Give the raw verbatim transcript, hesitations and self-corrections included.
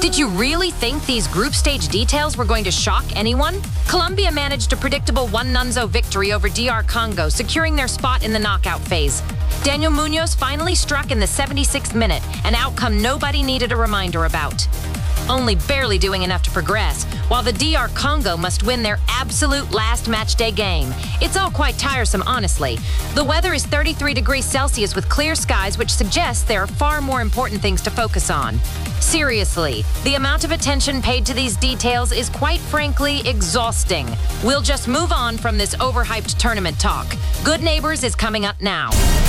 Did you really think these group stage details were going to shock anyone? Colombia managed a predictable one nil victory over D R Congo, securing their spot in the knockout phase. Daniel Munoz finally struck in the seventy-sixth minute, an outcome nobody needed a reminder about. Only barely doing enough to progress, while the D R Congo must win their absolute last matchday game. It's all quite tiresome, honestly. The weather is thirty-three degrees Celsius with clear skies, which suggests there are far more important things to focus on. Seriously, the amount of attention paid to these details is quite frankly exhausting. We'll just move on from this overhyped tournament talk. Good Neighbors is coming up now.